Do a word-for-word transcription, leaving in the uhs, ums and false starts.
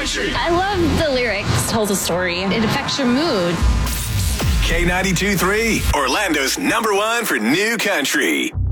country. I love the lyrics. Tells a story. It affects your mood. K ninety-two point three, Orlando's number one for new country.